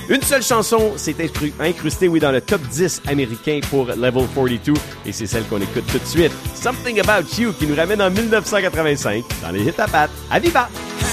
Une seule chanson s'est incrustée, oui, dans le top 10 américain pour Level 42, et c'est celle qu'on écoute tout de suite. Something About You, qui nous ramène en 1985 dans les hits à pattes. À Viva!